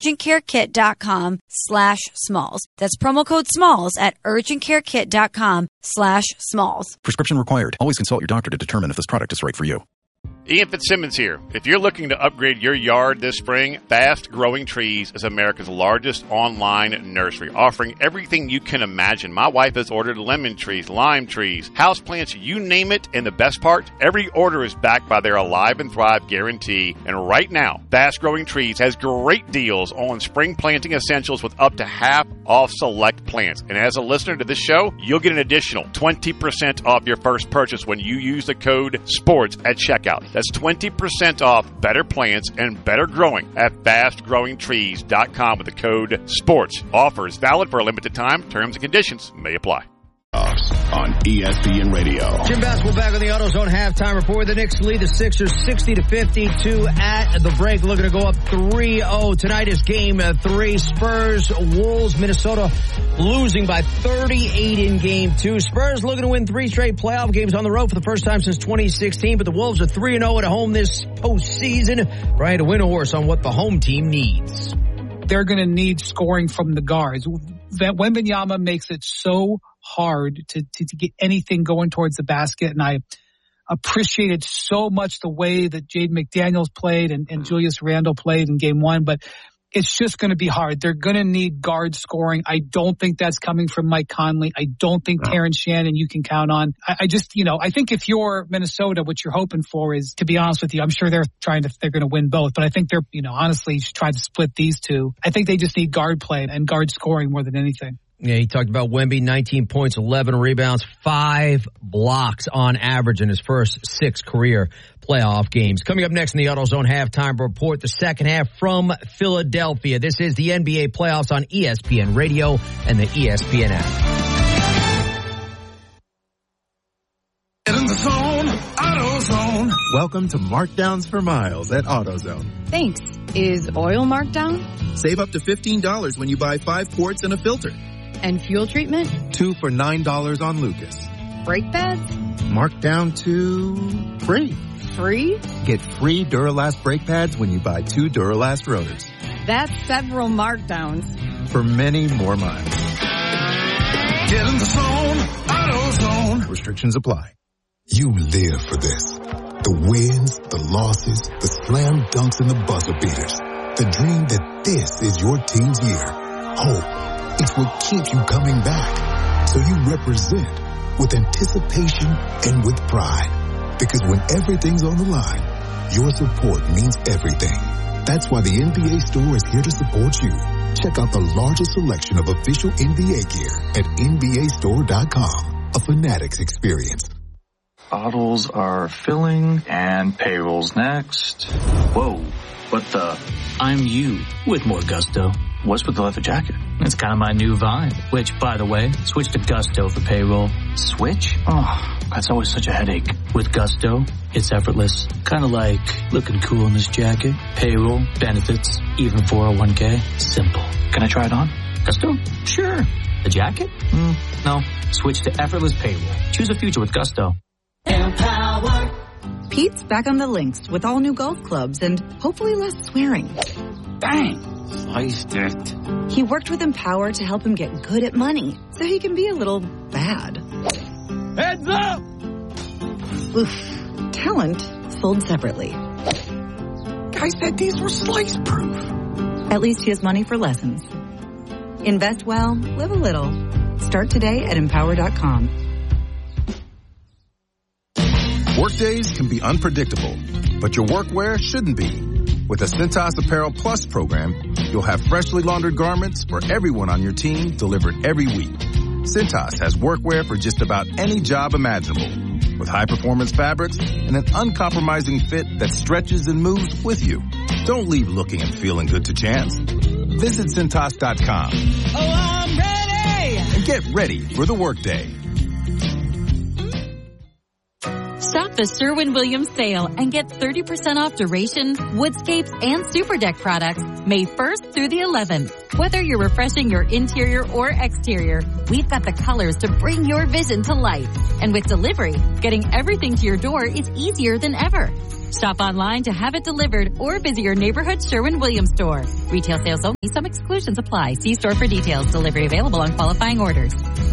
urgentcarekit.com/smalls. That's promo code SMALLS at urgentcarekit.com/smalls. Prescription required. Always consult your doctor to determine if this product is right for you. Ian Fitzsimmons here. If you're looking to upgrade your yard this spring, Fast Growing Trees is America's largest online nursery, offering everything you can imagine. My wife has ordered lemon trees, lime trees, houseplants, you name it. And the best part, every order is backed by their Alive and Thrive guarantee. And right now, Fast Growing Trees has great deals on spring planting essentials with up to half off select plants. And as a listener to this show, you'll get an additional 20% off your first purchase when you use the code SPORTS at checkout. That's 20% off better plants and better growing at fastgrowingtrees.com with the code SPORTS. Offers valid for a limited time. Terms and conditions may apply. On ESPN Radio. Jim Basketball back on the AutoZone halftime report. The Knicks lead the Sixers 60-52 at the break. Looking to go up 3-0. Tonight is game 3. Spurs, Wolves, Minnesota losing by 38 in game 2. Spurs looking to win 3 straight playoff games on the road for the first time since 2016. But the Wolves are 3-0 at home this postseason. Brian, to win a horse on what the home team needs. They're going to need scoring from the guards. Wembanyama makes it so hard to get anything going towards the basket, and I appreciated so much the way that Jaden McDaniels played and Julius Randle played in game 1, but it's just going to be hard. They're going to need guard scoring. I don't think that's coming from Mike Conley. I don't think Terrence Shannon you can count on. I just, I think if you're Minnesota, what you're hoping for is, to be honest with you, I'm sure they're going to win both, but I think they're, honestly, try to split these two. I think they just need guard play and guard scoring more than anything. Yeah, he talked about Wemby, 19 points, 11 rebounds, 5 blocks on average in his first 6 career playoff games. Coming up next in the AutoZone halftime report, the second half from Philadelphia. This is the NBA playoffs on ESPN Radio and the ESPN app. Get in the zone, AutoZone. Welcome to Markdowns for Miles at AutoZone. Thanks. Is oil marked down? Save up to $15 when you buy 5 quarts and a filter. And fuel treatment? 2 for $9 on Lucas. Brake pads? Marked down to free. Free? Get free Duralast brake pads when you buy 2 Duralast rotors. That's several markdowns. For many more miles. Get in the zone, AutoZone. Restrictions apply. You live for this. The wins, the losses, the slam dunks, and the buzzer beaters. The dream that this is your team's year. Hope. It's what keeps you coming back. So you represent with anticipation and with pride. Because when everything's on the line, your support means everything. That's why the NBA Store is here to support you. Check out the largest selection of official NBA gear at NBAstore.com. A Fanatics experience. Bottles are filling and payroll's next. Whoa, what the? I'm you with more gusto. What's with the leather jacket? It's kind of my new vibe. Which, by the way, switch to Gusto for payroll. Switch? Oh, that's always such a headache. With Gusto, it's effortless. Kind of like looking cool in this jacket. Payroll, benefits, even 401k. Simple. Can I try it on? Gusto? Sure. The jacket? No. Switch to effortless payroll. Choose a future with Gusto. Empower. Pete's back on the links with all new golf clubs and hopefully less swearing. Bang! Sliced it. He worked with Empower to help him get good at money, so he can be a little bad. Heads up! Oof. Talent sold separately. Guy said these were slice-proof. At least he has money for lessons. Invest well, live a little. Start today at Empower.com. Workdays can be unpredictable, but your workwear shouldn't be. With the Cintas Apparel Plus program, you'll have freshly laundered garments for everyone on your team delivered every week. Cintas has workwear for just about any job imaginable, with high-performance fabrics and an uncompromising fit that stretches and moves with you. Don't leave looking and feeling good to chance. Visit Cintas.com. Oh, I'm ready! And get ready for the workday. Shop the Sherwin-Williams sale and get 30% off Duration, Woodscapes, and Superdeck products May 1st through the 11th. Whether you're refreshing your interior or exterior, we've got the colors to bring your vision to life. And with delivery, getting everything to your door is easier than ever. Shop online to have it delivered or visit your neighborhood Sherwin-Williams store. Retail sales only. Some exclusions apply. See store for details. Delivery available on qualifying orders.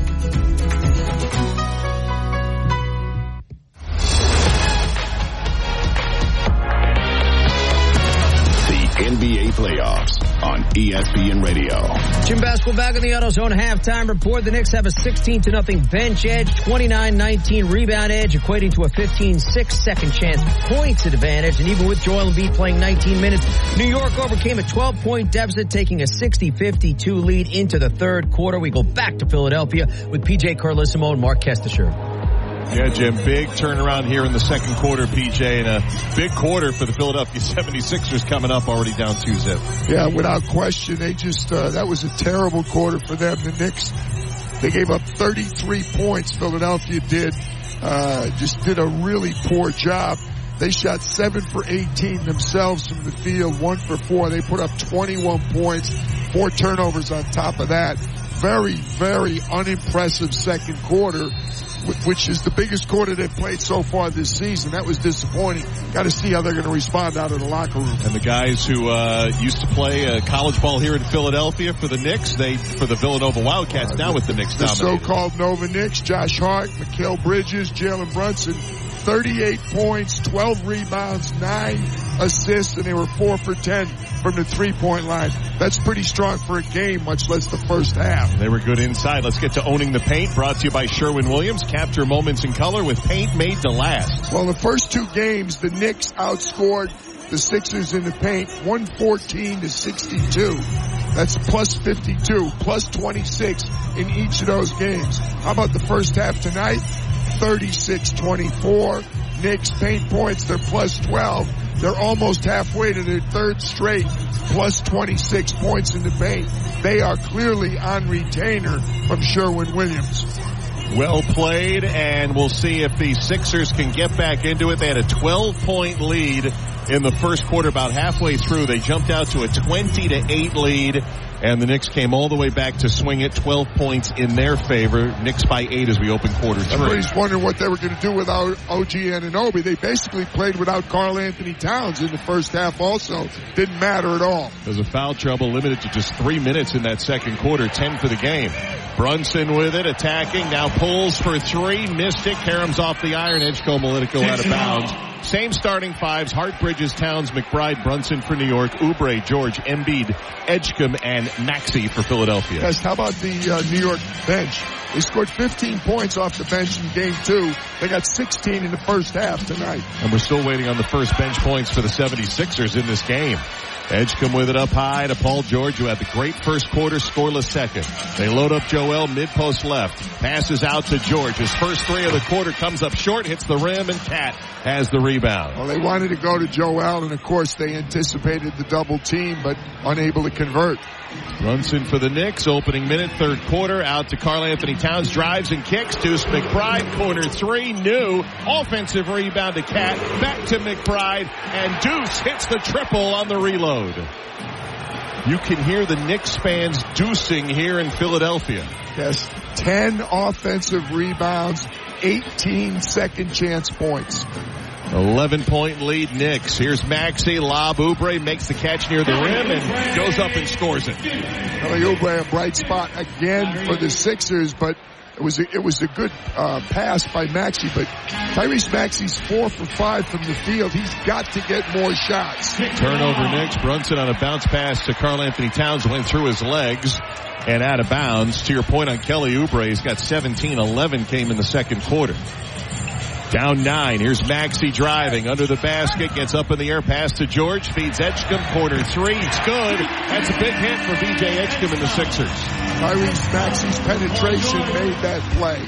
NBA playoffs on ESPN Radio. Jim Basketball back in the AutoZone halftime report. The Knicks have a 16-0 bench edge, 29-19 rebound edge, equating to a 15-6 second chance points advantage. And even with Joel Embiid playing 19 minutes, New York overcame a 12-point deficit, taking a 60-52 lead into the third quarter. We go back to Philadelphia with PJ Carlissimo and Mark Kestisher. Yeah, Jim, big turnaround here in the second quarter, PJ, and a big quarter for the Philadelphia 76ers coming up, already down 2-0. Yeah, without question, they just, that was a terrible quarter for them. The Knicks, they gave up 33 points. Philadelphia just did a really poor job. They shot 7 for 18 themselves from the field, 1 for 4. They put up 21 points, 4 turnovers on top of that. Very, very unimpressive second quarter, which is the biggest quarter they've played so far this season. That was disappointing. Got to see how they're going to respond out of the locker room. And the guys who used to play college ball here in Philadelphia for the Knicks, for the Villanova Wildcats, now with the Knicks dominated. The so-called Nova Knicks, Josh Hart, Mikal Bridges, Jalen Brunson, 38 points, 12 rebounds, 9 assists, and they were 4 for 10 from the three-point line. That's pretty strong for a game, much less the first half. They were good inside. Let's get to Owning the Paint, brought to you by Sherwin-Williams. Capture moments in color with paint made to last. Well, the first 2 games, the Knicks outscored the Sixers in the paint 114-62. That's plus 52, plus 26 in each of those games. How about the first half tonight? 36-24. Knicks paint points, they're plus 12. They're almost halfway to their third straight, plus 26 points in the paint. They are clearly on retainer from Sherwin-Williams. Well played, and we'll see if the Sixers can get back into it. They had a 12-point lead in the first quarter. About halfway through, they jumped out to a 20-8 lead, and the Knicks came all the way back to swing it, 12 points in their favor. Knicks by 8 as we open quarter 3. Everybody's wondering what they were going to do without OG Anunoby. They basically played without Karl Anthony Towns in the first half also. Didn't matter at all. There's a foul trouble limited to just 3 minutes in that second quarter, 10 for the game. Brunson with it, attacking, now pulls for 3, missed it, caroms off the iron, Edgecombe will let it go out of bounds. Same starting fives, Hart, Bridges, Towns, McBride, Brunson for New York, Oubre, George, Embiid, Edgecombe, and Maxey for Philadelphia. Yes, how about the New York bench? They scored 15 points off the bench in game 2. They got 16 in the first half tonight. And we're still waiting on the first bench points for the 76ers in this game. Edgecombe with it up high to Paul George, who had the great first quarter, scoreless second. They load up Joel, mid-post left. Passes out to George. His first 3 of the quarter comes up short, hits the rim, and Cat has the rebound. Well, they wanted to go to Joel, and of course they anticipated the double team, but unable to convert. Brunson for the Knicks, opening minute, third quarter, out to Karl Anthony Towns, drives and kicks, Deuce McBride, corner 3, new, offensive rebound to Cat, back to McBride, and Deuce hits the triple on the reload. You can hear the Knicks fans deucing here in Philadelphia. Yes, 10 offensive rebounds, 18 second chance points. 11-point lead Knicks. Here's Maxey, lob, Oubre makes the catch near the rim and goes up and scores it. Kelly Oubre, a bright spot again for the Sixers, but it was a good pass by Maxey, but Tyrese Maxey's 4 for 5 from the field. He's got to get more shots. Turnover Knicks. Brunson on a bounce pass to Karl Anthony Towns, went through his legs and out of bounds. To your point on Kelly Oubre, he's got 17. 11 came in the second quarter. Down 9. Here's Maxey driving under the basket. Gets up in the air. Pass to George. Feeds Edgecombe. Corner 3. It's good. That's a big hit for B.J. Edgecombe and the Sixers. Tyrese Maxey's penetration made that play.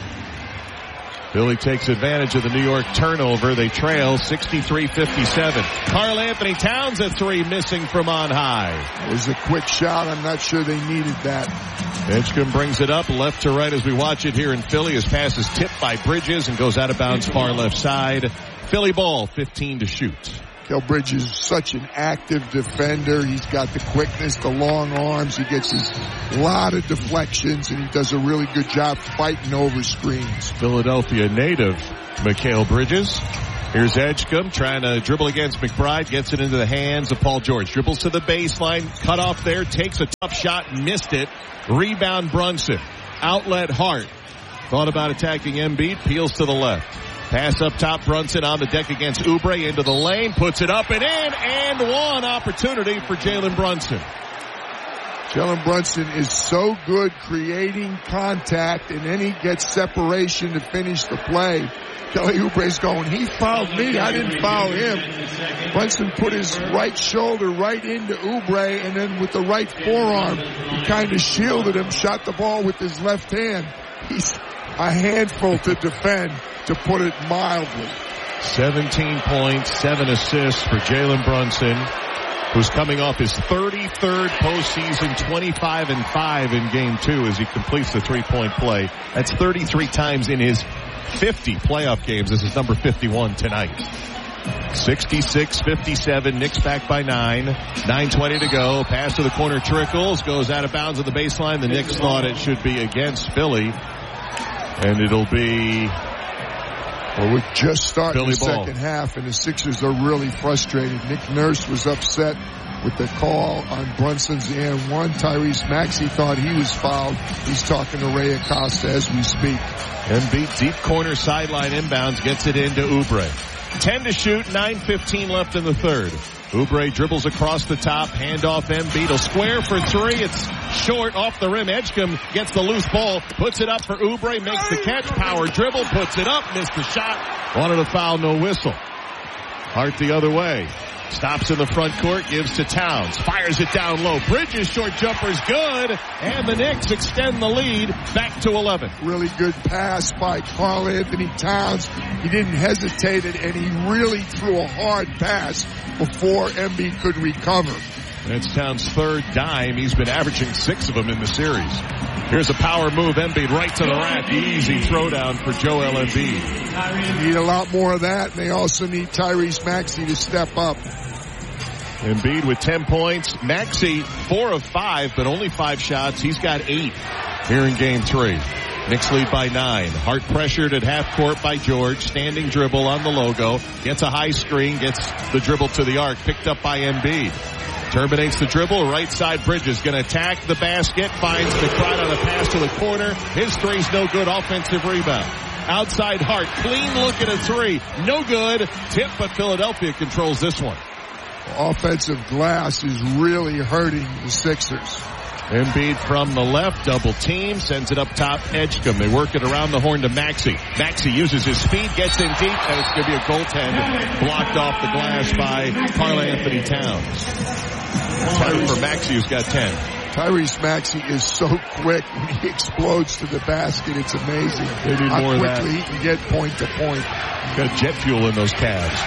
Philly takes advantage of the New York turnover. They trail 63-57. Karl Anthony Towns a 3 missing from on high. It was a quick shot. I'm not sure they needed that. Edgecombe brings it up left to right as we watch it here in Philly. His pass is tipped by Bridges and goes out of bounds far left side. Philly ball, 15 to shoot. Kel Bridges is such an active defender. He's got the quickness, the long arms. He gets a lot of deflections, and he does a really good job fighting over screens. Philadelphia native Mikal Bridges. Here's Edgecombe trying to dribble against McBride. Gets it into the hands of Paul George. Dribbles to the baseline. Cut off there. Takes a tough shot. Missed it. Rebound Brunson. Outlet Hart. Thought about attacking Embiid. Peels to the left. Pass up top. Brunson on the deck against Oubre. Into the lane. Puts it up and in. And one opportunity for Jalen Brunson. Jalen Brunson is so good creating contact, and then he gets separation to finish the play. Kelly Oubre's going, he fouled me, I didn't foul him. Brunson put his right shoulder right into Oubre, and then with the right forearm, he kind of shielded him, shot the ball with his left hand. He's a handful to defend, to put it mildly. 17 points, 7 assists for Jalen Brunson, who's coming off his 33rd postseason, 25-5 in game 2 as he completes the three-point play. That's 33 times in his 50 playoff games. This is number 51 tonight. 66-57. Knicks back by 9. 9:20 to go. Pass to the corner trickles. Goes out of bounds at the baseline. The Knicks thought it should be against Philly. And it'll be... Well, we're just starting Billy the Ball. second half, and the Sixers are really frustrated. Nick Nurse was upset with the call on Brunson's and one. Tyrese Maxey thought he was fouled. He's talking to Ray Acosta as we speak. Embiid deep corner sideline inbounds, gets it into Oubre. 10 to shoot, 9:15 left in the third. Oubre dribbles across the top, handoff Embiid. He'll square for three. It's short off the rim. Edgecombe gets the loose ball, puts it up for Oubre, makes the catch, power dribble, puts it up, missed the shot. Wanted a foul, no whistle. Hart the other way. Stops in the front court, gives to Towns. Fires it down low. Bridges short jumper's good. And the Knicks extend the lead back to 11. Really good pass by Karl Anthony Towns. He didn't hesitate it, and he really threw a hard pass before Embiid could recover. That's Towns' third dime. He's been averaging 6 of them in the series. Here's a power move. Embiid right to the rack. Easy throwdown for Joel Embiid. They need a lot more of that, and they also need Tyrese Maxey to step up. Embiid with 10 points. Maxey 4 of 5, but only 5 shots. He's got 8 here in game 3. Knicks lead by 9. Hart pressured at half court by George. Standing dribble on the logo. Gets a high screen. Gets the dribble to the arc. Picked up by Embiid. Terminates the dribble. Right side Bridges going to attack the basket. Finds McBride on a pass to the corner. His three's no good. Offensive rebound. Outside Hart. Clean look at a three. No good. Tip, but Philadelphia controls this one. Offensive glass is really hurting the Sixers. Embiid from the left, double team, sends it up top, Edgecombe. They work it around the horn to Maxey. Maxey uses his speed, gets in deep, and it's going to be a goaltend blocked off the glass by Karl Anthony Towns. Time for Maxey, who's got 10. Tyrese Maxey is so quick when he explodes to the basket. It's amazing they need more how of that. quickly he can get point to point. Got jet fuel in those calves.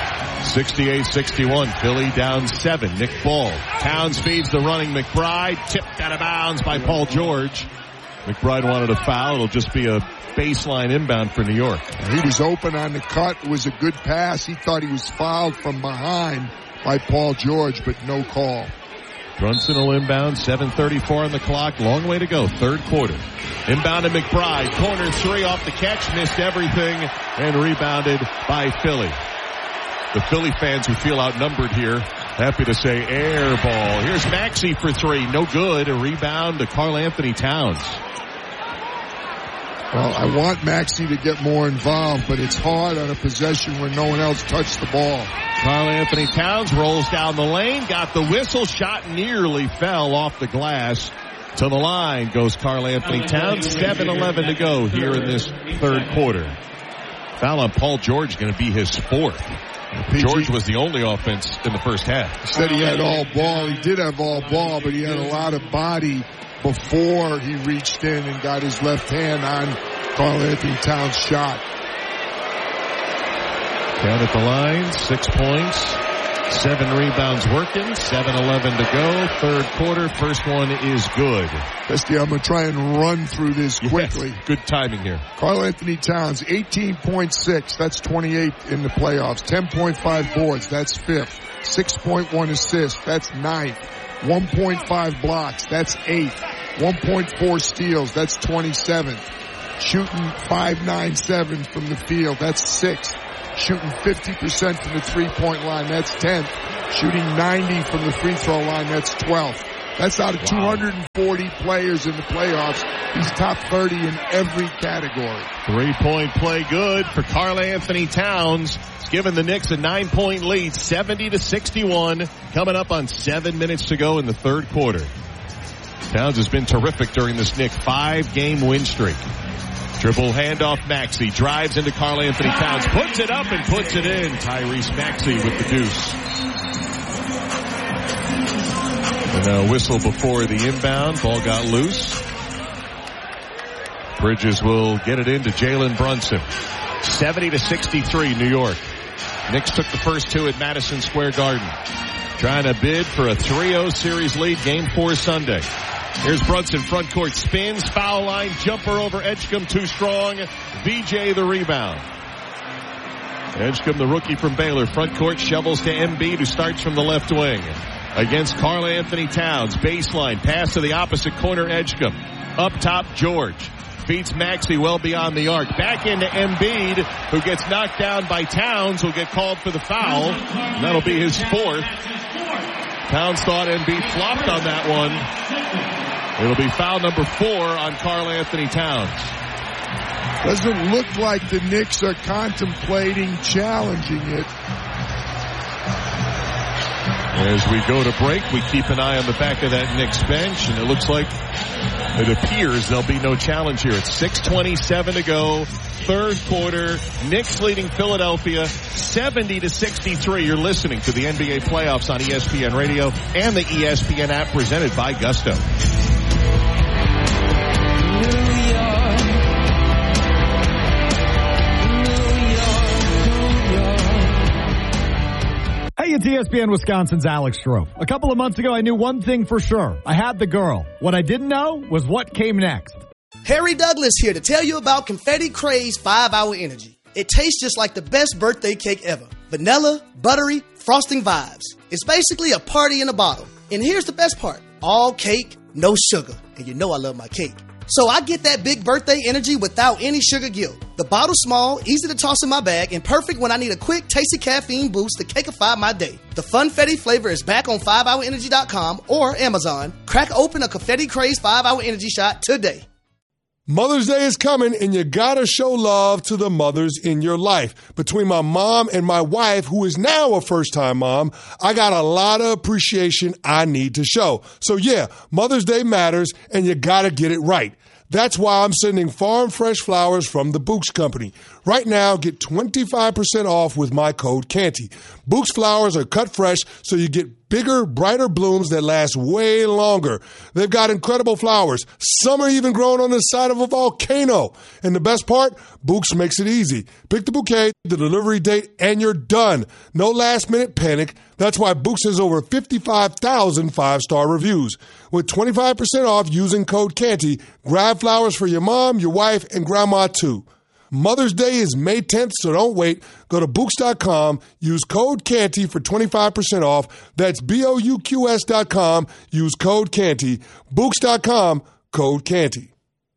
68-61. Philly down 7. Nick Ball. Towns feeds the running McBride. Tipped out of bounds by Paul George. McBride wanted a foul. It'll just be a baseline inbound for New York. He was open on the cut. It was a good pass. He thought he was fouled from behind by Paul George, but no call. Brunson will inbound. 7:34 on the clock. Long way to go. Third quarter. Inbound to McBride. Corner three off the catch. Missed everything and rebounded by Philly. The Philly fans who feel outnumbered here, happy to say air ball. Here's Maxey for three. No good. A rebound to Karl Anthony Towns. Well, I want Maxey to get more involved, but it's hard on a possession where no one else touched the ball. Karl Anthony Towns rolls down the lane, got the whistle, shot nearly fell off the glass. To the line goes Karl Anthony Towns. 7:11 to go here in this third quarter. Foul on Paul George going to be his 4th. George was the only offense in the first half. He said he had all ball. He did have all ball, but he had a lot of body before he reached in and got his left hand on Karl Anthony Towns' shot. Down at the line, 6 points, 7 rebounds working, 7:11 to go. Third quarter, first one is good. Bestie, I'm going to try and run through this quickly. Yes, good timing here. Karl Anthony Towns, 18.6. That's 28 in the playoffs. 10.5 boards. That's 5th. 6.1 assists. That's 9th. 1.5 blocks. That's 8th. 1.4 steals. That's 27th. Shooting .597 from the field. That's 6th. shooting 50% from the three-point line. That's 10th. Shooting 90 from the free throw line. That's 12th. That's out of 240 players in the playoffs. He's top 30 in every category. 3-point play good for Karl Anthony Towns. It's given the Knicks a 9-point lead, 70-61, coming up on 7 minutes to go in the third quarter. Towns has been terrific during this Knicks 5-game win streak. Dribble handoff Maxey, drives into Karl Anthony Towns, puts it up and puts it in. Tyrese Maxey with the deuce. And a whistle before the inbound. Ball got loose. Bridges will get it into Jalen Brunson. 70-63, New York. Knicks took the first two at Madison Square Garden. Trying to bid for a 3-0 series lead, Game 4 Sunday. Here's Brunson, front court, spins, foul line, jumper over Edgecombe, too strong. VJ the rebound. Edgecombe, the rookie from Baylor, front court, shovels to Embiid, who starts from the left wing. Against Karl Anthony Towns, baseline, pass to the opposite corner, Edgecombe. Up top, George. Beats Maxey well beyond the arc. Back into Embiid, who gets knocked down by Towns, who'll get called for the foul. And that'll be his fourth. Towns thought Embiid flopped on that one. It'll be foul number 4 on Karl Anthony Towns. Doesn't look like the Knicks are contemplating challenging it. As we go to break, we keep an eye on the back of that Knicks bench, and it looks like it appears there'll be no challenge here. It's 6:27 to go, third quarter. Knicks leading Philadelphia 70-63. You're listening to the NBA playoffs on ESPN Radio and the ESPN app, presented by Gusto. Hey, it's ESPN Wisconsin's Alex Strofe. A couple of months ago, I knew one thing for sure. I had the girl. What I didn't know was what came next. Harry Douglas here to tell you about Confetti Craze 5-Hour Energy. It tastes just like the best birthday cake ever. Vanilla, buttery, frosting vibes. It's basically a party in a bottle. And here's the best part. All cake, no sugar. And you know I love my cake. So I get that big birthday energy without any sugar guilt. The bottle's small, easy to toss in my bag, and perfect when I need a quick, tasty caffeine boost to cakeify my day. The Funfetti flavor is back on 5hourenergy.com or Amazon. Crack open a Confetti Craze 5-Hour Energy shot today. Mother's Day is coming, and you gotta show love to the mothers in your life. Between my mom and my wife, who is now a first-time mom, I got a lot of appreciation I need to show. So yeah, Mother's Day matters, and you gotta get it right. That's why I'm sending farm fresh flowers from the Books Company. Right now, get 25% off with my code Canty. Books flowers are cut fresh, so you get bigger, brighter blooms that last way longer. They've got incredible flowers. Some are even growing on the side of a volcano. And the best part, Books makes it easy. Pick the bouquet, the delivery date, and you're done. No last-minute panic. That's why Books has over 55,000 five-star reviews. With 25% off using code Canty, grab flowers for your mom, your wife, and grandma too. Mother's Day is May 10th, so don't wait. Go to Books.com, use code Canty for 25% off. That's BOUQS.com, use code Canty. Books.com, code Canty.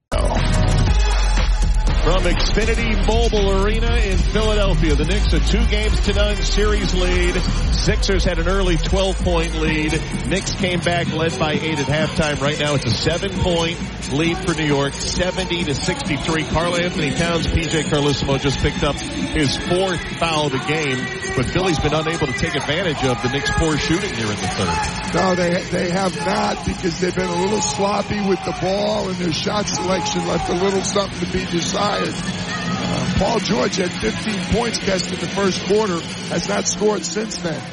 From Xfinity Mobile Arena in Philadelphia, the Knicks a 2-0 series lead. Sixers had an early 12-point lead. Knicks came back, led by 8 at halftime. Right now it's a 7-point lead for New York, 70-63. Karl Anthony Towns, PJ Carlesimo just picked up his 4th foul of the game, but Philly's been unable to take advantage of the Knicks' poor shooting here in the third. No, they have not, because they've been a little sloppy with the ball, and their shot selection left a little something to be desired. Paul George had 15 points guessed in the first quarter, has not scored since then.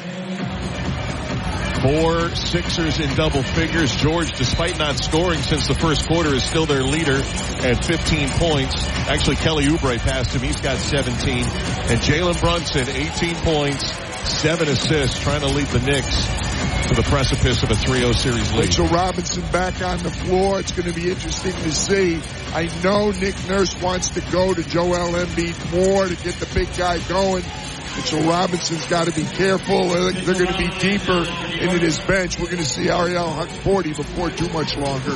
4 Sixers in double figures. George, despite not scoring since the first quarter, is still their leader at 15 points. Actually, Kelly Oubre passed him. He's got 17. And Jalen Brunson, 18 points, 7 assists, trying to lead the Knicks to the precipice of a 3-0 series lead. Mitchell Robinson back on the floor. It's going to be interesting to see. I know Nick Nurse wants to go to Joel Embiid more to get the big guy going. Mitchell Robinson's got to be careful. They're going to be deeper into this bench. We're going to see Ariel Hunt 40 before too much longer.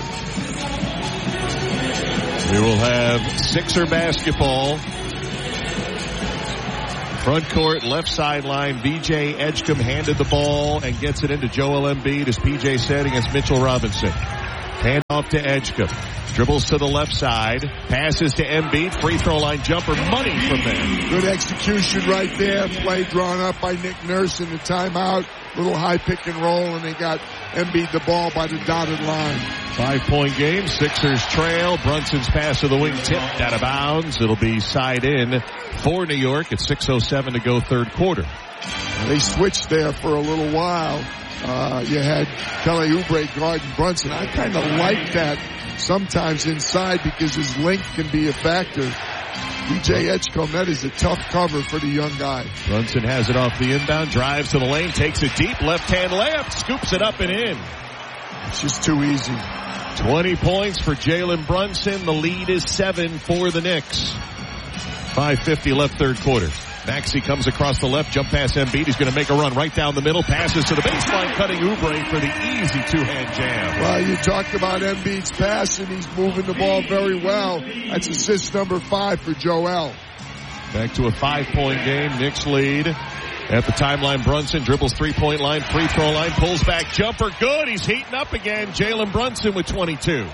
We will have Sixer basketball Front court, left sideline. VJ Edgecombe handed the ball and gets it into Joel Embiid, as PJ said, against Mitchell Robinson. Hand off to Edgecombe. Dribbles to the left side. Passes to Embiid. Free throw line jumper. Money from there. Good execution right there. Play drawn up by Nick Nurse in the timeout. Little high pick and roll, and they got Embiid the ball by the dotted line. 5-point game. Sixers trail. Brunson's pass to the wing tipped out of bounds. It'll be side in for New York at 6:07 to go third quarter. They switched there for a little while. You had Kelly Oubre guarding Brunson. I kind of like that sometimes inside because his length can be a factor. VJ Edgecombe, that is a tough cover for the young guy. Brunson has it off the inbound, drives to the lane, takes it deep, left-hand layup, scoops it up and in. It's just too easy. 20 points for Jalen Brunson. The lead is 7 for the Knicks. 5:50 left third quarter. Maxey comes across the left, jump past Embiid. He's going to make a run right down the middle. Passes to the baseline, cutting Oubre for the easy two-hand jam. Well, you talked about Embiid's passing. He's moving the ball very well. That's assist number 5 for Joel. Back to a 5-point game. Knicks lead. At the timeline, Brunson dribbles three-point line, free throw line, pulls back, jumper, good. He's heating up again. Jalen Brunson with 22.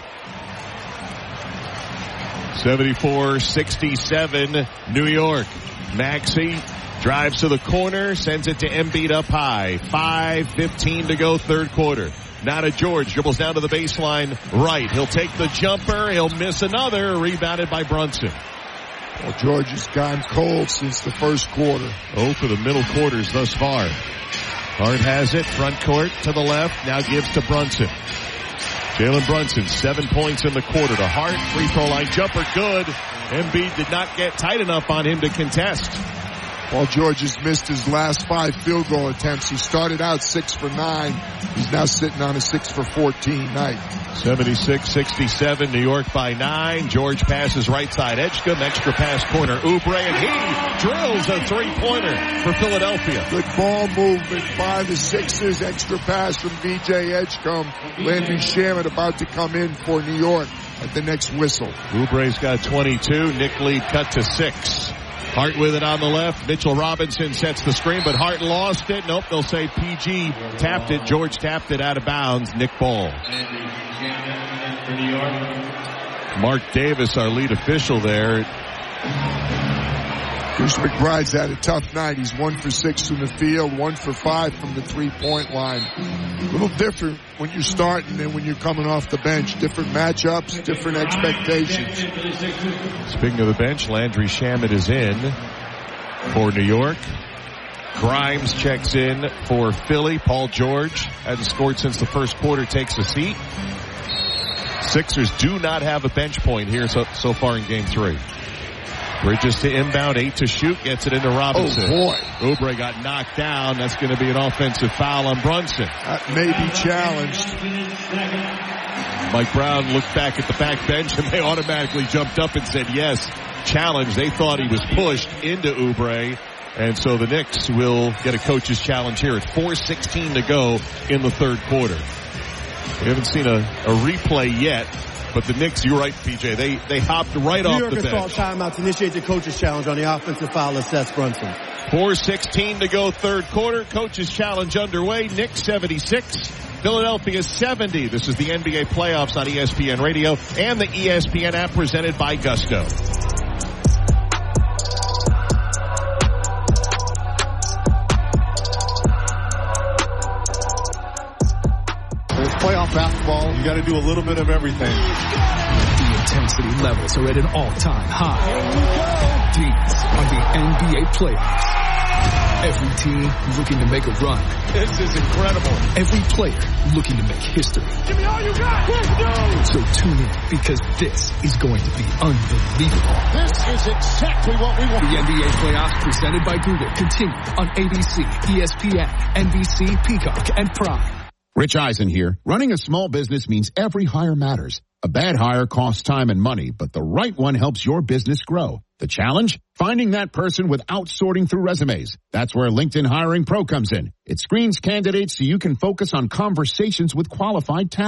74-67, New York. Maxey drives to the corner, sends it to Embiid up high. 5:15 to go third quarter. Now to George, dribbles down to the baseline right. He'll take the jumper. He'll miss another. Rebounded by Brunson. Well, George has gone cold since the first quarter. 0 for the middle quarters thus far. Hart has it, front court to the left, now gives to Brunson. Jalen Brunson, 7 points in the quarter to Hart. Free throw line jumper, good. Embiid did not get tight enough on him to contest. Paul George has missed his last 5 field goal attempts. He started out 6 for 9. He's now sitting on a 6 for 14 night. 76-67, New York by 9. George passes right side Edgecombe, extra pass corner Oubre, and he drills a three-pointer for Philadelphia. Good ball movement by the Sixers. Extra pass from VJ Edgecombe. Landry Shamet about to come in for New York at the next whistle. Oubre's got 22. Nick lead cut to 6. Hart with it on the left. Mitchell Robinson sets the screen, but Hart lost it. Nope, they'll say PG tapped it. George tapped it out of bounds. Nick ball. Mark Davis, our lead official there. Bruce McBride's had a tough night. He's 1 for 6 from the field, 1 for 5 from the three-point line. A little different when you're starting than when you're coming off the bench. Different matchups, different expectations. Speaking of the bench, Landry Shamet is in for New York. Grimes checks in for Philly. Paul George hasn't scored since the first quarter, takes a seat. Sixers do not have a bench point here so far in game 3. Bridges to inbound, 8 to shoot, gets it into Robinson. Oh, boy. Oubre got knocked down. That's going to be an offensive foul on Brunson. That may be challenged. Mike Brown looked back at the back bench, and they automatically jumped up and said, yes, challenge. They thought he was pushed into Oubre, and so the Knicks will get a coach's challenge here at 4:16 to go in the third quarter. We haven't seen a replay yet. But the Knicks, you're right, PJ, they hopped right off the bench. New York has called timeout to initiate the coach's challenge on the offensive foul of Seth Brunson. 4:16 to go third quarter. Coach's challenge underway. Knicks 76. Philadelphia 70. This is the NBA playoffs on ESPN Radio and the ESPN app presented by Gusto. Playoff basketball, you got to do a little bit of everything. The intensity levels are at an all-time high. These are the NBA playoffs. Every team looking to make a run. This is incredible. Every player looking to make history. Give me all you got. Let's go. So tune in because this is going to be unbelievable. This is exactly what we want. The NBA playoffs presented by Google continue on ABC, ESPN, NBC, Peacock, and Prime. Rich Eisen here. Running a small business means every hire matters. A bad hire costs time and money, but the right one helps your business grow. The challenge? Finding that person without sorting through resumes. That's where LinkedIn Hiring Pro comes in. It screens candidates so you can focus on conversations with qualified talent.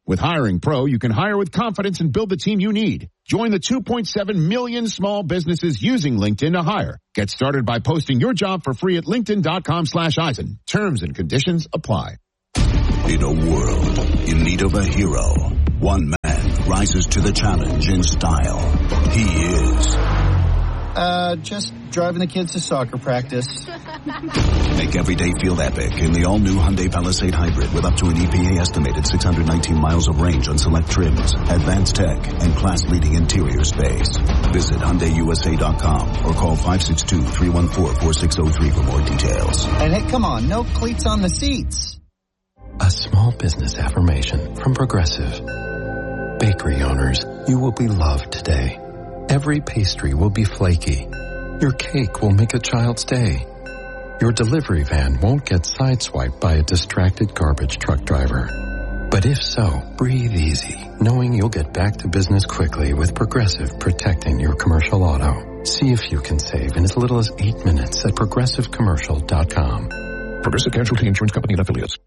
With Hiring Pro, you can hire with confidence and build the team you need. Join the 2.7 million small businesses using LinkedIn to hire. Get started by posting your job for free at linkedin.com/Eisen. Terms and conditions apply. In a world in need of a hero, one man rises to the challenge in style. He is... just driving the kids to soccer practice. Make every day feel epic in the all-new Hyundai Palisade Hybrid with up to an EPA estimated 619 miles of range on select trims, advanced tech, and class-leading interior space. Visit HyundaiUSA.com or call 562-314-4603 for more details. And hey, come on, no cleats on the seats. A small business affirmation from Progressive. Bakery owners, you will be loved today. Every pastry will be flaky. Your cake will make a child's day. Your delivery van won't get sideswiped by a distracted garbage truck driver. But if so, breathe easy, knowing you'll get back to business quickly with Progressive protecting your commercial auto. See if you can save in as little as 8 minutes at progressivecommercial.com. Progressive Casualty Insurance Company and Affiliates.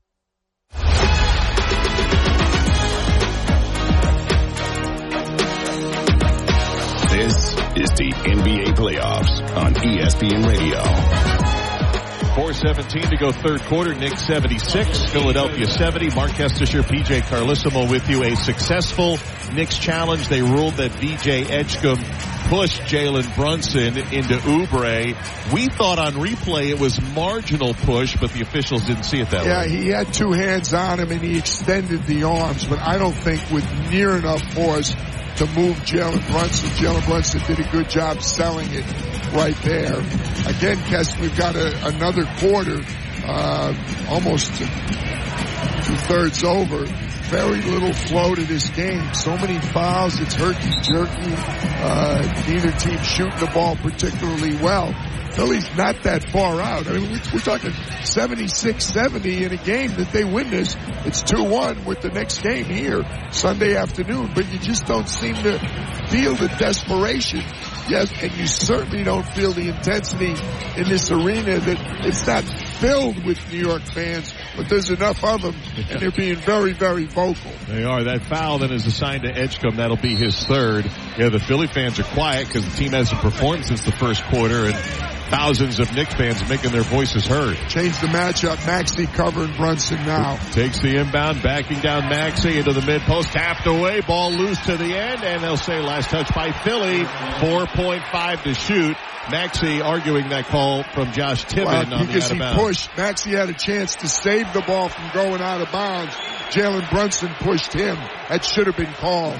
This is the NBA Playoffs on ESPN Radio. 4:17 to go third quarter. Knicks 76, Philadelphia 70. Mark Kestisher, PJ Carlissimo with you. A successful Knicks challenge. They ruled that VJ Edgecombe pushed Jalen Brunson into Oubre. We thought on replay it was marginal push, but the officials didn't see it that way. Yeah, he had two hands on him and he extended the arms, but I don't think with near enough force to move Jalen Brunson. Jalen Brunson did a good job selling it right there. Again, Kess, we've got another quarter, almost two-thirds over. Very little flow to this game. So many fouls. It's herky-jerky. Neither team shooting the ball particularly well. Philly's not that far out. I mean, we're talking 76-70 in a game that they win this. It's 2-1 with the next game here Sunday afternoon, but you just don't seem to feel the desperation. Yes, and you certainly don't feel the intensity in this arena that it's not filled with New York fans, but there's enough of them, and they're being very, very vocal. They are. That foul then is assigned to Edgecombe. That'll be his third. Yeah, the Philly fans are quiet because the team hasn't performed since the first quarter, and thousands of Knicks fans making their voices heard. Change the matchup. Maxey covering Brunson now. Takes the inbound, backing down Maxey into the mid-post, tapped away, ball loose to the end, and they'll say last touch by Philly, 4.5 to shoot. Maxey arguing that call from Josh Tibbin on the out of bounds. Pushed. Maxey had a chance to save the ball from going out of bounds. Jalen Brunson pushed him. That should have been called.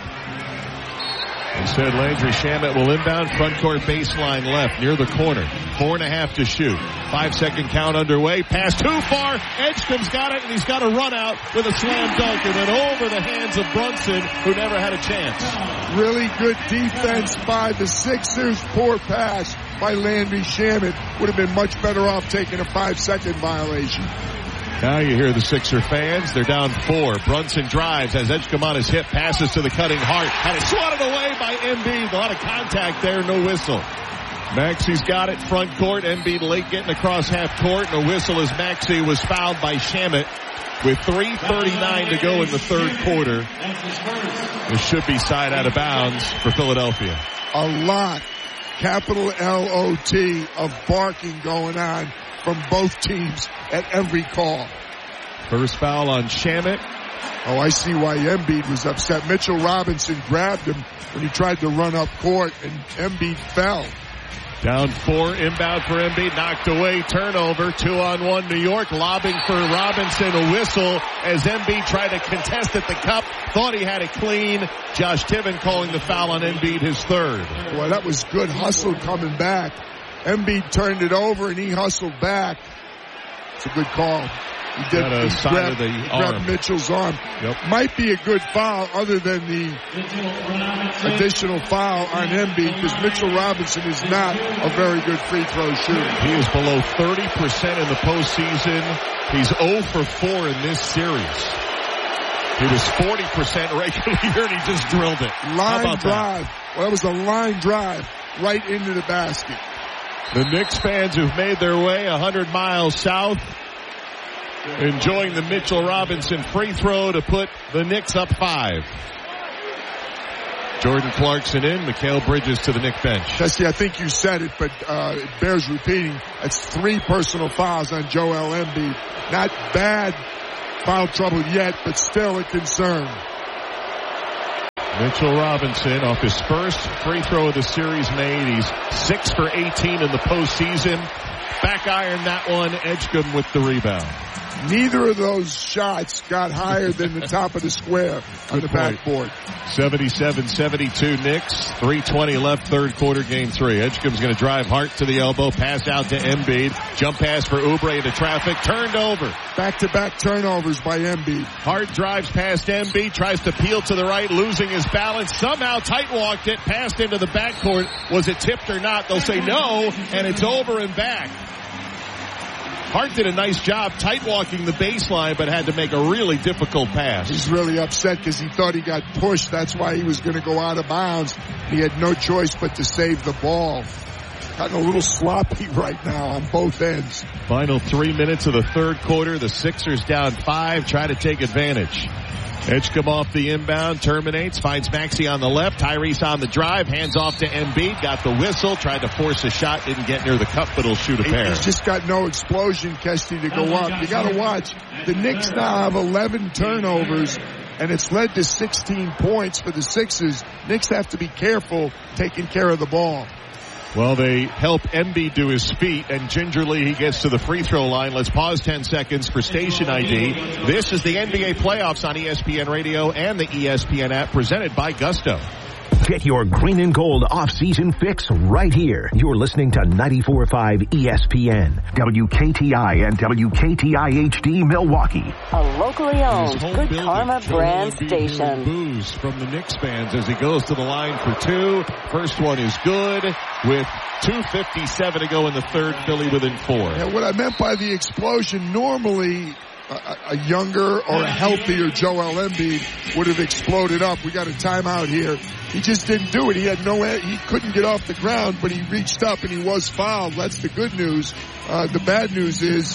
Instead, Landry Shamet will inbound front court baseline left near the corner. 4.5 to shoot. 5-second count underway. Pass too far. Edgecombe's got it, and he's got a run out with a slam dunk, and then over the hands of Brunson, who never had a chance. Really good defense by the Sixers. Poor pass by Landry Shamet. Would have been much better off taking a 5-second violation. Now you hear the Sixer fans. They're down 4. Brunson drives, has Edgecombe on his hip, passes to the cutting Hart. Had it swatted away by Embiid. A lot of contact there, no whistle. Maxey's got it front court. Embiid late getting across half court. No whistle as Maxey was fouled by Shamet with 3:39 to go in the third quarter. This should be side out of bounds for Philadelphia. A lot, capital L-O-T, of barking going on from both teams at every call. First foul on Shamet. Oh, I see why Embiid was upset. Mitchell Robinson grabbed him when he tried to run up court, and Embiid fell. Down 4, inbound for Embiid, knocked away, turnover, 2-on-1 New York, lobbing for Robinson, a whistle as Embiid tried to contest at the cup, thought he had it clean. Josh Tibbin calling the foul on Embiid, his third. Boy, that was good hustle coming back. Embiid turned it over and he hustled back. It's a good call. He did. He grabbed Mitchell's arm. Yep. Might be a good foul other than the additional foul on Embiid because Mitchell Robinson is not a very good free throw shooter. He is below 30% in the postseason. He's 0 for 4 in this series. He was 40% regular year and he just drilled it. Line drive. Well, that was a line drive right into the basket. The Knicks fans who've made their way 100 miles south enjoying the Mitchell Robinson free throw to put the Knicks up 5. Jordan Clarkson in, Mikal Bridges to the Knicks bench. Tessie, I think you said it, but it bears repeating. That's 3 personal fouls on Joel Embiid. Not bad foul trouble yet, but still a concern. Mitchell Robinson off his first free throw of the series made. He's 6 for 18 in the postseason. Back iron that one. Edgecombe with the rebound. Neither of those shots got higher than the top of the square on the backboard. 77-72 Knicks. 3:20 left, third quarter, game 3. Edgecombe's going to drive Hart to the elbow, pass out to Embiid. Jump pass for Oubre into traffic, turned over. Back-to-back turnovers by Embiid. Hart drives past Embiid, tries to peel to the right, losing his balance. Somehow tight-walked it, passed into the backcourt. Was it tipped or not? They'll say no, and it's over and back. Hart did a nice job tight-walking the baseline, but had to make a really difficult pass. He's really upset because he thought he got pushed. That's why he was going to go out of bounds. He had no choice but to save the ball. Gotten a little sloppy right now on both ends. Final 3 minutes of the third quarter. The Sixers down 5, try to take advantage. Edgecombe off the inbound, terminates, finds Maxey on the left, Tyrese on the drive, hands off to Embiid, got the whistle, tried to force a shot, didn't get near the cup, but he'll shoot a pair. He's just got no explosion, Kesty, to go up. You got to watch. The Knicks now have 11 turnovers, and it's led to 16 points for the Sixers. Knicks have to be careful taking care of the ball. Well, they help Embiid to his feet, and gingerly he gets to the free throw line. Let's pause 10 seconds for station ID. This is the NBA playoffs on ESPN Radio and the ESPN app, presented by Gusto. Get your green and gold off-season fix right here. You're listening to 94.5 ESPN, WKTI and WKTI HD Milwaukee. A locally owned Good Karma brand station. Boos from the Knicks fans as he goes to the line for 2. First one is good with 2:57 to go in the third. Philly within 4. Yeah, what I meant by the explosion, normally a younger or a healthier Joel Embiid would have exploded up. We got a timeout here. He just didn't do it. He couldn't get off the ground, but he reached up and he was fouled. That's the good news. The bad news is,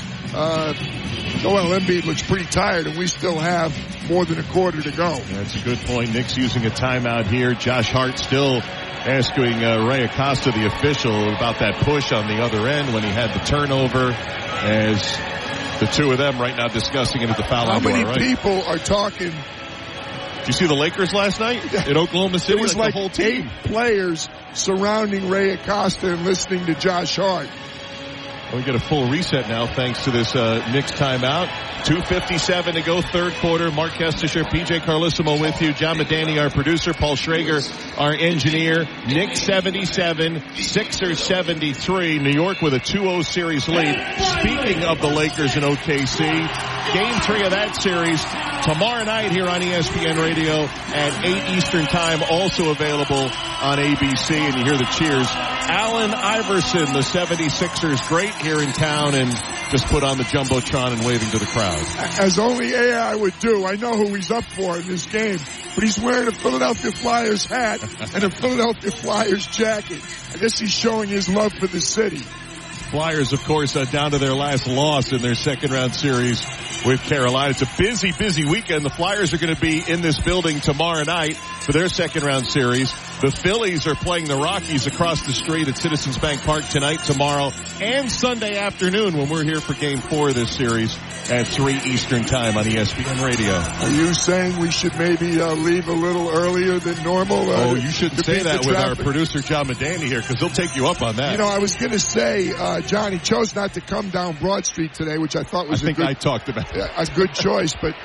Joel Embiid looks pretty tired and we still have more than a quarter to go. That's a good point. Knicks using a timeout here. Josh Hart still asking Ray Acosta, the official, about that push on the other end when he had the turnover, as the two of them right now discussing it at the foul line. How many right? people are talking? Did you see the Lakers last night in Oklahoma City? It was like the whole team. 8 players surrounding Ray Acosta and listening to Josh Hart. We get a full reset now thanks to this Knicks timeout. 2:57 to go, third quarter. Mark Kestisher, PJ Carlissimo with you. John Medani, our producer. Paul Schrager, our engineer. Knicks 77, Sixers 73. New York with a 2-0 series lead. Speaking of the Lakers and OKC, game 3 of that series tomorrow night here on ESPN Radio at 8 Eastern Time. Also available on ABC, and you hear the cheers. Allen Iverson, the 76ers great here in town, and just put on the Jumbotron and waving to the crowd. As only AI would do. I know who he's up for in this game, but he's wearing a Philadelphia Flyers hat and a Philadelphia Flyers jacket. I guess he's showing his love for the city. Flyers, of course, down to their last loss in their second-round series with Carolina. It's a busy, busy weekend. The Flyers are going to be in this building tomorrow night for their second-round series. The Phillies are playing the Rockies across the street at Citizens Bank Park tonight, tomorrow, and Sunday afternoon when we're here for Game 4 of this series at 3 Eastern Time on ESPN Radio. Are you saying we should maybe leave a little earlier than normal? You shouldn't say that with our producer, John Medani, here, because he'll take you up on that. You know, I was going to say, John, he chose not to come down Broad Street today, which I thought was I talked about it. A good choice, but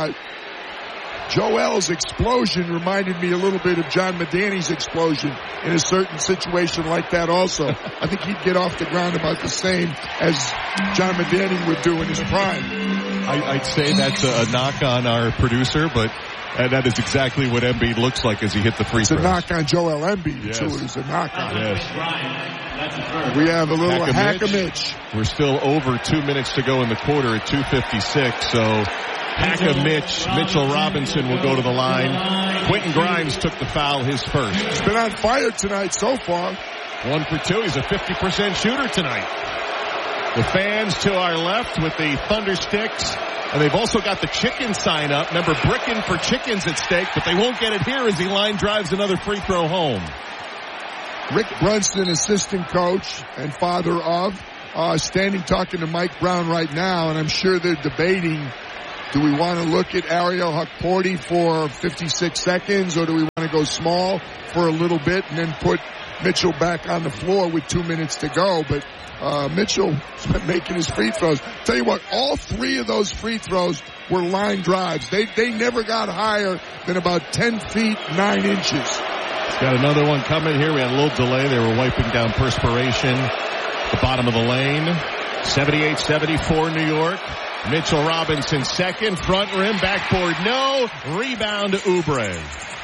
Joel's explosion reminded me a little bit of John Medani's explosion in a certain situation like that also. I think he'd get off the ground about the same as John Medani would do in his prime. I'd say that's a knock on our producer, but that is exactly what Embiid looks like as he hit the free throws. It's a knock on Joel Embiid, yes. too. It's a knock on him. Yes. We have a little hack-a-mitch. We're still over 2 minutes to go in the quarter at 2:56, so hack-a-mitch. Mitchell Robinson will go to the line. Quentin Grimes took the foul, his first. He's been on fire tonight so far. 1 for 2. He's a 50% shooter tonight. The fans to our left with the Thunder Sticks. And they've also got the chicken sign up. Remember, bricking for chickens at stake, but they won't get it here as the line drives another free throw home. Rick Brunson, assistant coach and father of, standing talking to Mike Brown right now, and I'm sure they're debating, do we want to look at Ariel Hukporti for 56 seconds, or do we want to go small for a little bit and then put Mitchell back on the floor with 2 minutes to go? But Mitchell's been making his free throws. Tell you what, all three of those free throws were line drives. They never got higher than about 10 feet, 9 inches. Got another one coming here. We had a little delay. They were wiping down perspiration. The bottom of the lane. 78-74 New York. Mitchell Robinson second. Front rim, backboard, no. Rebound to Oubre.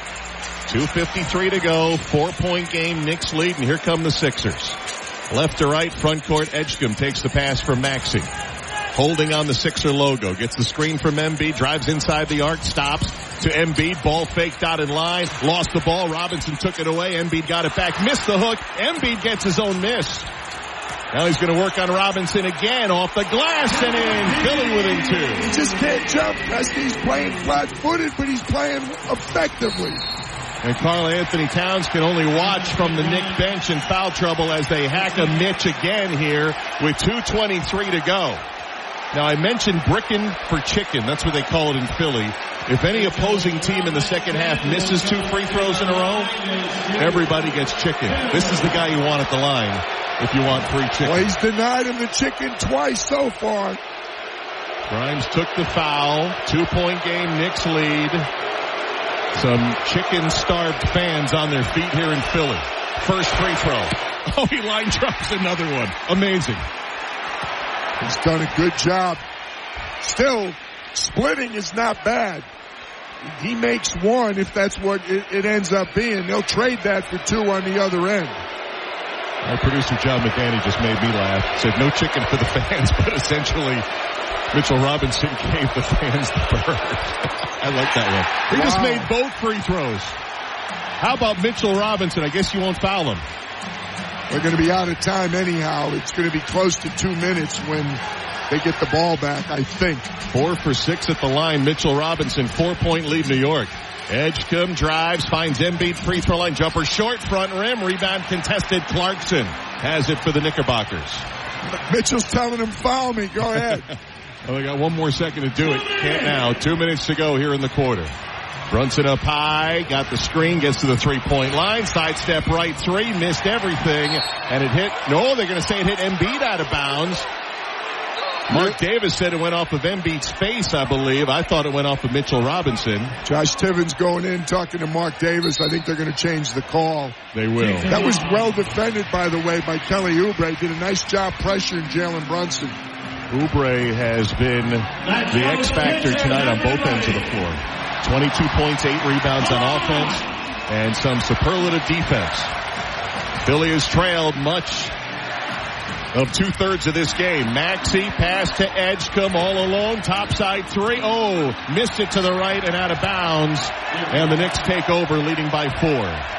2:53 to go. 4-point game. Knicks lead, and here come the Sixers. Left to right, front court. Edgecombe takes the pass from Maxey. Holding on the Sixer logo. Gets the screen from Embiid. Drives inside the arc. Stops to Embiid. Ball fake, dotted line. Lost the ball. Robinson took it away. Embiid got it back. Missed the hook. Embiid gets his own miss. Now he's going to work on Robinson again. Off the glass and in. Philly within 2. He just can't jump. He's playing flat-footed, but he's playing effectively. And Karl Anthony Towns can only watch from the Knick bench in foul trouble as they hack a Mitch again here with 2:23 to go. Now, I mentioned bricking for chicken. That's what they call it in Philly. If any opposing team in the second half misses 2 free throws in a row, everybody gets chicken. This is the guy you want at the line if you want free chicken. Well, he's denied him the chicken twice so far. Grimes took the foul. 2-point game, Knicks lead. Some chicken-starved fans on their feet here in Philly. First free throw. Oh, he line drops another one. Amazing. He's done a good job. Still, splitting is not bad. He makes one if that's what it ends up being. They'll trade that for 2 on the other end. Our producer, John McDaniel, just made me laugh. Said no chicken for the fans, but essentially Mitchell Robinson gave the fans the bird. I like that one. He just made both free throws. How about Mitchell Robinson? I guess you won't foul him. They're going to be out of time anyhow. It's going to be close to 2 minutes when they get the ball back, I think. 4 for 6 at the line. Mitchell Robinson, 4-point lead New York. Edgecombe drives, finds Embiid, free throw line jumper, short, front rim, rebound contested. Clarkson has it for the Knickerbockers. Mitchell's telling him, foul me, go ahead. Well, they got 1 more second to do it. Can't now. 2 minutes to go here in the quarter. Brunson up high, got the screen, gets to the 3-point line, sidestep right 3, missed everything, and it hit, no, they're going to say it hit Embiid out of bounds. Mark Davis said it went off of Embiid's face, I believe. I thought it went off of Mitchell Robinson. Josh Tivins going in, talking to Mark Davis. I think they're going to change the call. They will. That was well defended, by the way, by Kelly Oubre. Did a nice job pressuring Jalen Brunson. Oubre has been the X factor tonight on both ends of the floor. 22 points, 8 rebounds on offense, and some superlative defense. Philly has trailed much of 2/3 of this game. Maxey pass to Edgecombe all alone, topside 3. Oh, missed it to the right and out of bounds, and the Knicks take over, leading by 4.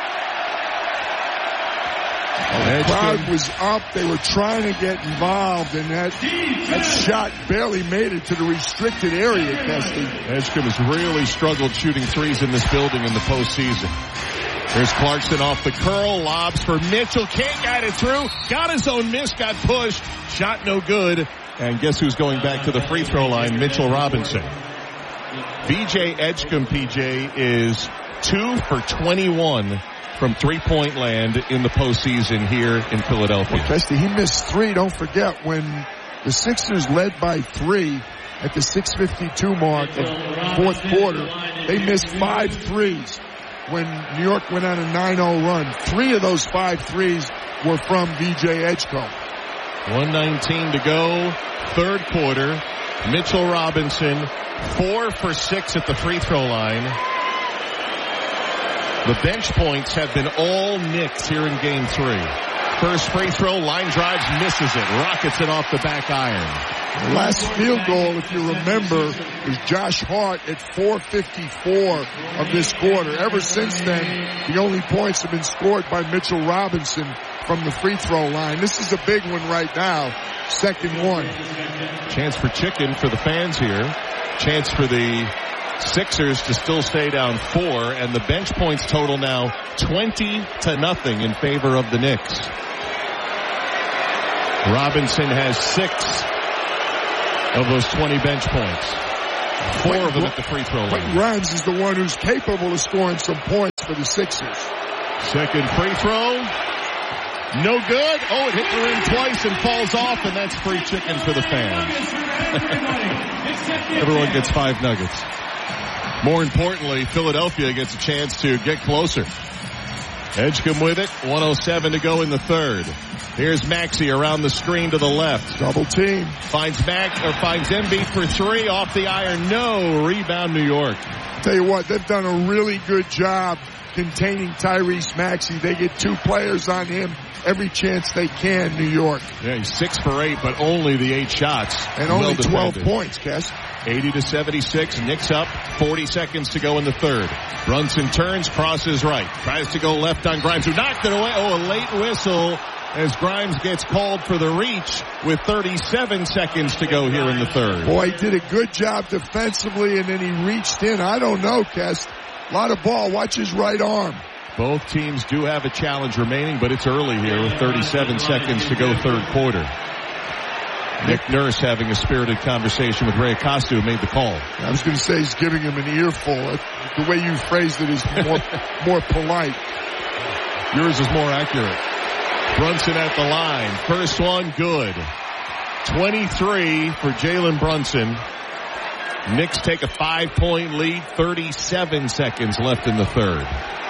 The crowd was up. They were trying to get involved, and that shot barely made it to the restricted area, Kesty. Edgecombe has really struggled shooting threes in this building in the postseason. Here's Clarkson off the curl, lobs for Mitchell, can't get it through, got his own miss, got pushed, shot no good, and guess who's going back to the free throw line? Mitchell Robinson. VJ Edgecombe, PJ, is 2 for 21 from 3-point land in the postseason here in Philadelphia. Well, Kesty, he missed 3. Don't forget, when the Sixers led by 3 at the 6:52 mark of the fourth quarter, they missed 5 threes. When New York went on a 9-0 run, 3 of those 5 threes were from VJ Edgecombe. 1:19 to go, third quarter. Mitchell Robinson, 4 for 6 at the free throw line. The bench points have been all Knicks here in Game 3. First free throw, line drives, misses it. Rockets it off the back iron. The last field goal, if you remember, was Josh Hart at 4:54 of this quarter. Ever since then, the only points have been scored by Mitchell Robinson from the free throw line. This is a big one right now. Second one. Chance for chicken for the fans here. Chance for the Sixers to still stay down 4, and the bench points total now 20-0 in favor of the Knicks. Robinson has 6 of those 20 bench points. 4 of them at the free throw line. Quentin Grimes is the one who's capable of scoring some points for the Sixers. Second free throw. No good. Oh, it hit the rim twice and falls off, and that's free chicken for the fans. Everyone gets 5 nuggets. More importantly, Philadelphia gets a chance to get closer. Edgecombe with it. 1:07 to go in the third. Here's Maxey around the screen to the left. Double team. Finds Embiid for 3 off the iron. No. Rebound New York. Tell you what, they've done a really good job containing Tyrese Maxey. They get 2 players on him every chance they can, New York. Yeah, he's 6 for 8, but only the 8 shots. And only 12 points, Kes. 80-76. Knicks up. 40 seconds to go in the third. Brunson turns, crosses right. Tries to go left on Grimes, who knocked it away. Oh, a late whistle as Grimes gets called for the reach with 37 seconds to go here in the third. Boy, he did a good job defensively, and then he reached in. I don't know, Kes. A lot of ball. Watch his right arm. Both teams do have a challenge remaining, but it's early here with 37 seconds to go third quarter. Nick Nurse having a spirited conversation with Ray Acosta, who made the call. I was going to say he's giving him an earful. The way you phrased it is more polite. Yours is more accurate. Brunson at the line. First one, good. 23 for Jalen Brunson. Knicks take a 5-point lead. 37 seconds left in the third.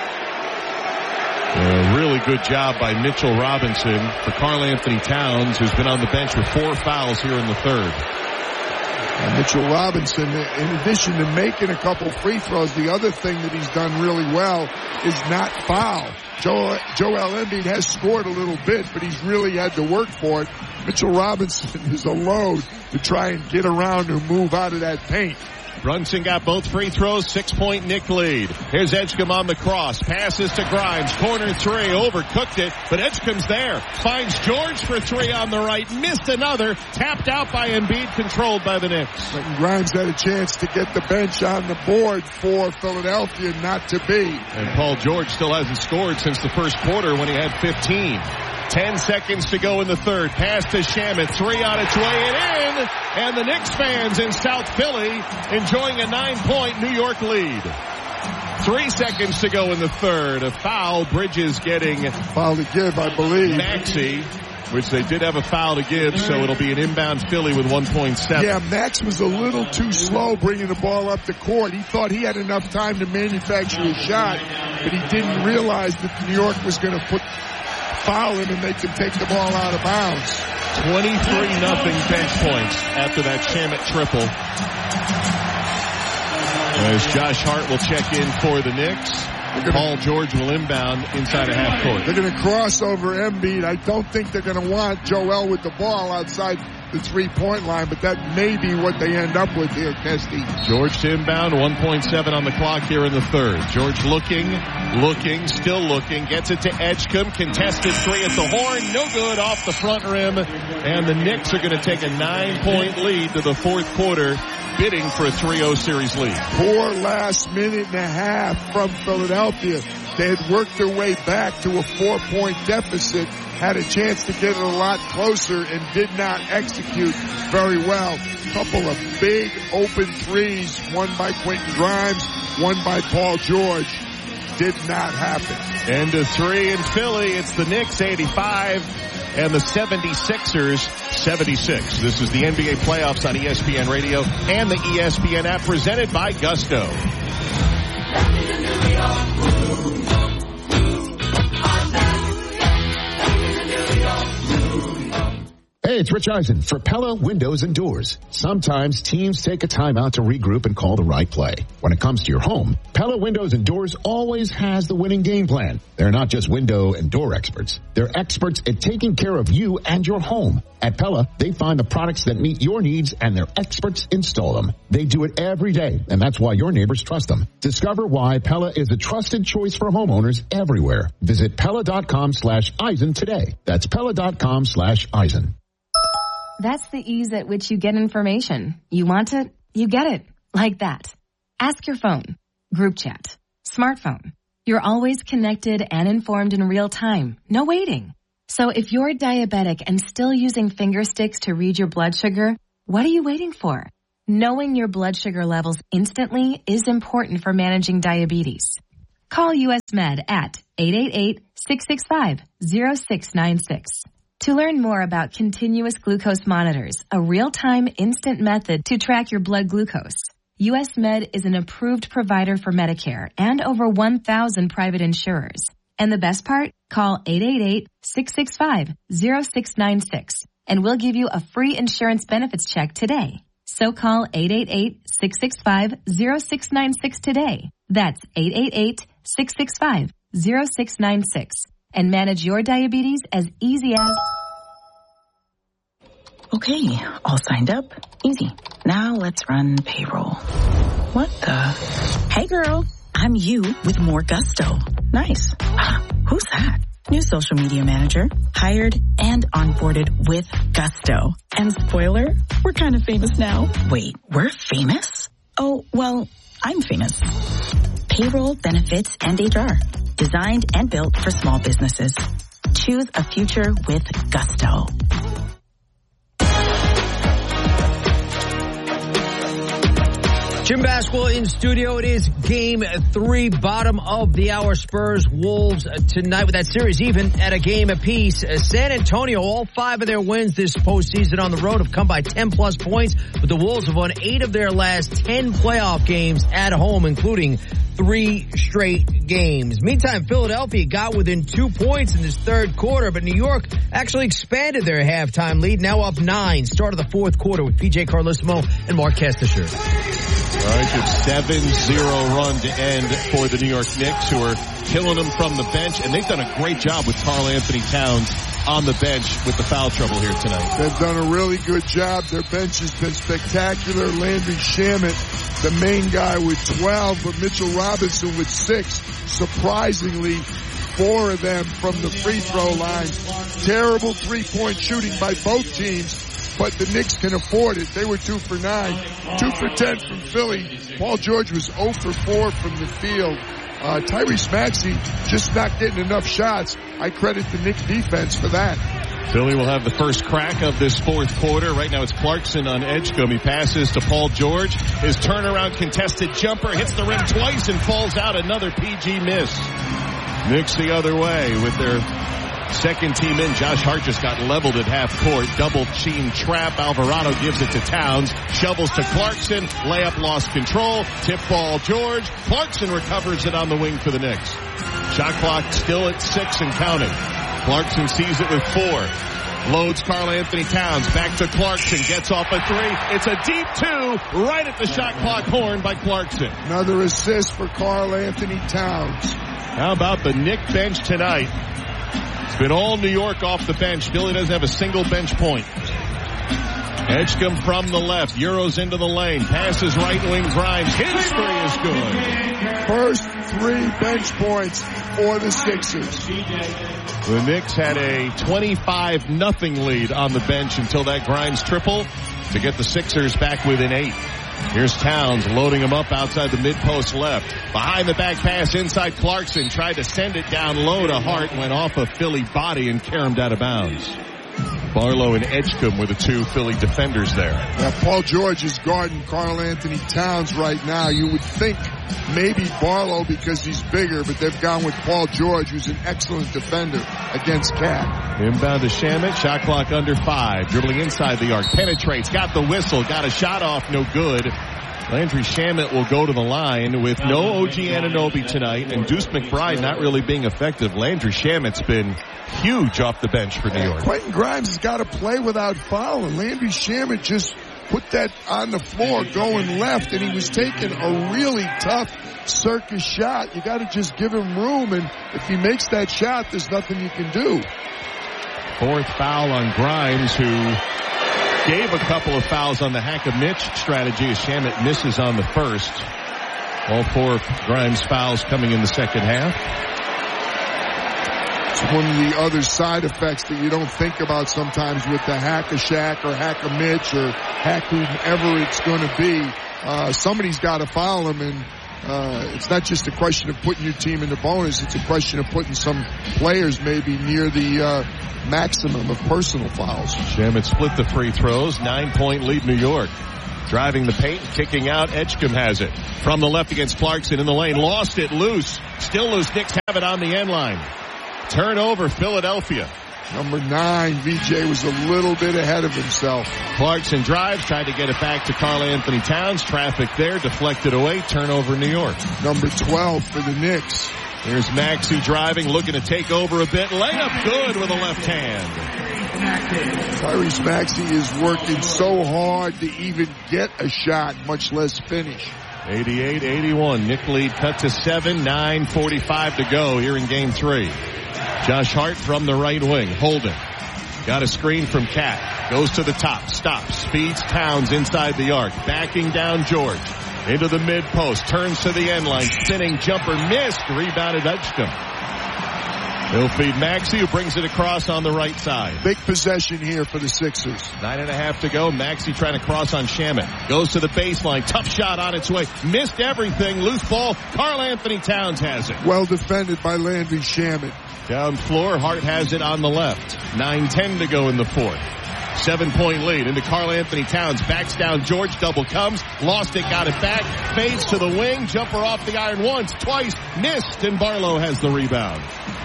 A really good job by Mitchell Robinson for Karl Anthony Towns, who's been on the bench with 4 fouls here in the third. And Mitchell Robinson, in addition to making a couple free throws, the other thing that he's done really well is not foul. Joel Embiid has scored a little bit, but he's really had to work for it. Mitchell Robinson is a load to try and get around or move out of that paint. Brunson got both free throws, 6-point Knick lead. Here's Edgecombe on the cross. Passes to Grimes. Corner 3. Overcooked it, but Edgecombe's there. Finds George for 3 on the right. Missed another. Tapped out by Embiid, controlled by the Knicks. Grimes had a chance to get the bench on the board for Philadelphia, not to be. And Paul George still hasn't scored since the first quarter when he had 15. 10 seconds to go in the third. Pass to Shamet. 3 on its way and in. And the Knicks fans in South Philly enjoying a 9-point New York lead. 3 seconds to go in the third. A foul. Bridges getting foul to give, I believe. Maxey, which they did have a foul to give, so it'll be an inbound Philly with 1.7. Yeah, Max was a little too slow bringing the ball up the court. He thought he had enough time to manufacture a shot, but he didn't realize that New York was going to foul him and they can take the ball out of bounds. 23-0 bench points after that Shamet triple. As Josh Hart will check in for the Knicks. Paul George will inbound inside a half court. They're going to cross over Embiid. I don't think they're going to want Joel with the ball outside the 3-point line, but that may be what they end up with here, Kesty. George to inbound, 1.7 on the clock here in the third. George looking, still looking, gets it to Edgecombe, contested 3 at the horn, no good, off the front rim, and the Knicks are going to take a 9-point lead to the fourth quarter, bidding for a 3-0 series lead. Poor last minute and a half from Philadelphia. They had worked their way back to a 4-point deficit, had a chance to get it a lot closer, and did not execute very well. A couple of big open threes, one by Quentin Grimes, one by Paul George. Did not happen. End of 3 in Philly. It's the Knicks 85 and the 76ers 76. This is the NBA playoffs on ESPN Radio and the ESPN app, presented by Gusto. Hey, it's Rich Eisen for Pella Windows and Doors. Sometimes teams take a time out to regroup and call the right play. When it comes to your home, Pella Windows and Doors always has the winning game plan. They're not just window and door experts. They're experts at taking care of you and your home. At Pella, they find the products that meet your needs and their experts install them. They do it every day, and that's why your neighbors trust them. Discover why Pella is a trusted choice for homeowners everywhere. Visit Pella.com/Eisen today. That's Pella.com/Eisen. That's the ease at which you get information. You want it, you get it. Like that. Ask your phone. Group chat. Smartphone. You're always connected and informed in real time. No waiting. So if you're diabetic and still using finger sticks to read your blood sugar, what are you waiting for? Knowing your blood sugar levels instantly is important for managing diabetes. Call US Med at 888-665-0696. To learn more about continuous glucose monitors, a real-time instant method to track your blood glucose, US Med is an approved provider for Medicare and over 1,000 private insurers. And the best part? Call 888-665-0696 and we'll give you a free insurance benefits check today. So call 888-665-0696 today. That's 888-665-0696 and manage your diabetes as easy as... Okay, all signed up. Easy. Now let's run payroll. What the? Hey girl, I'm you with more gusto. Nice. Who's that? New social media manager, hired and onboarded with gusto. And spoiler, we're kind of famous now. Wait, we're famous? Oh, well, I'm famous. Payroll, benefits, and HR. Designed and built for small businesses. Choose a future with gusto. Jim Basketball in studio. It is game 3, bottom of the hour. Spurs, Wolves tonight with that series even at a game apiece. San Antonio, all 5 of their wins this postseason on the road have come by 10-plus points, but the Wolves have won 8 of their last 10 playoff games at home, including 3 straight games. Meantime, Philadelphia got within 2 points in this third quarter, but New York actually expanded their halftime lead, now up 9. Start of the fourth quarter with PJ Carlesimo and Mark Castasher. All right, good 7-0 run to end for the New York Knicks, who are killing them from the bench, and they've done a great job with Karl Anthony Towns on the bench with the foul trouble here tonight. They've done a really good job. Their bench has been spectacular. Landry Shamet, the main guy with 12, but Mitchell Robinson with 6. Surprisingly, 4 of them from the free throw line. Terrible three-point shooting by both teams, but the Knicks can afford it. They were 2 for 9, 2 for 10 from Philly. Paul George was 0 for 4 from the field. Tyrese Maxey just not getting enough shots. I credit the Knicks defense for that. Philly will have the first crack of this fourth quarter. Right now it's Clarkson on Edgecombe. He passes to Paul George. His turnaround contested jumper hits the rim twice and falls out. Another PG miss. Knicks the other way with their second team in. Josh Hart just got leveled at half court. Double team trap. Alvarado gives it to Towns. Shovels to Clarkson. Layup lost control. Tip ball George. Clarkson recovers it on the wing for the Knicks. Shot clock still at 6 and counting. Clarkson sees it with 4. Loads Karl Anthony Towns. Back to Clarkson. Gets off a 3. It's a deep 2 right at the shot clock horn by Clarkson. Another assist for Karl Anthony Towns. How about the Knick bench tonight? It's been all New York off the bench. Philly doesn't have a single bench point. Edgecombe from the left. Euros into the lane. Passes right wing Grimes. His 3 is good. First 3 bench points for the Sixers. The Knicks had a 25-0 lead on the bench until that Grimes triple to get the Sixers back within 8. Here's Towns loading him up outside the mid-post left. Behind the back pass inside Clarkson. Tried to send it down low to Hart. Went off a Philly body and caromed out of bounds. Barlow and Edgecombe were the 2 Philly defenders there. Yeah, Paul George is guarding Karl Anthony Towns right now. You would think maybe Barlow because he's bigger, but they've gone with Paul George, who's an excellent defender against Cat. Inbound to Shamet. Shot clock under 5. Dribbling inside the arc. Penetrates. Got the whistle. Got a shot off. No good. Landry Shamet will go to the line with no OG Anunoby tonight and Deuce McBride not really being effective. Landry Shamet's been huge off the bench for New York. Quentin Grimes has got to play without fouling. Landry Shamet just put that on the floor going left, and he was taking a really tough circus shot. You got to just give him room, and if he makes that shot, there's nothing you can do. Fourth foul on Grimes, who gave a couple of fouls on the hack-a-Mitch strategy as Shamet misses on the first. All 4 of Grimes fouls coming in the second half. It's one of the other side effects that you don't think about sometimes with the hack-a-Shaq or hack-a-Mitch or hack whomever it's going to be. Somebody's got to foul him, and it's not just a question of putting your team in the bonus. It's a question of putting some players maybe near the maximum of personal fouls. Shamet split the free throws. 9-point lead New York. Driving the paint, kicking out. Edgecombe has it. From the left against Clarkson in the lane. Lost it loose. Still loose. Knicks have it on the end line. Turnover, Philadelphia. Number 9, VJ was a little bit ahead of himself. Clarkson drives, tried to get it back to Karl Anthony Towns. Traffic there, deflected away. Turnover, New York. Number 12 for the Knicks. Here's Maxey driving, looking to take over a bit. Layup good with a left hand. Tyrese Maxey is working so hard to even get a shot, much less finish. 88-81. Knick lead cut to 7. 9:45 to go here in game 3. Josh Hart from the right wing. Holden. Got a screen from Cat. Goes to the top. Stops. Feeds Towns inside the arc. Backing down George. Into the mid post. Turns to the end line. Spinning jumper missed. Rebounded Edgecombe. He'll feed Maxey, who brings it across on the right side. Big possession here for the Sixers. 9.5 to go. Maxey trying to cross on Shamet. Goes to the baseline. Tough shot on its way. Missed everything. Loose ball. Karl Anthony Towns has it. Well defended by Landry Shamet. Down floor. Hart has it on the left. 9:10 to go in the fourth. 7-point lead into Karl Anthony Towns. Backs down George. Double comes. Lost it. Got it back. Fades to the wing. Jumper off the iron once. Twice. Missed. And Barlow has the rebound.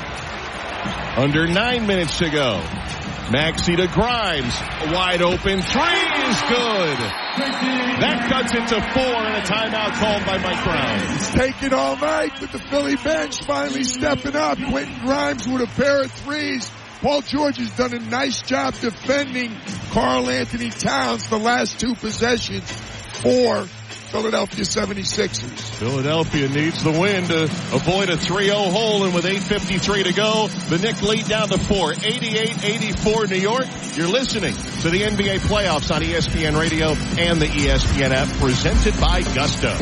Under 9 minutes to go. Maxey to Grimes. Wide open. 3 is good. That cuts it to 4 and a timeout called by Mike Brown. It's taken all night with the Philly bench finally stepping up. Quentin Grimes with a pair of threes. Paul George has done a nice job defending Karl Anthony Towns the last 2 possessions for Philadelphia 76ers. Philadelphia needs the win to avoid a 3-0 hole, and with 8:53 to go, the Knicks lead down to 4. 88-84 New York. You're listening to the NBA playoffs on ESPN Radio and the ESPN app, presented by Gusto.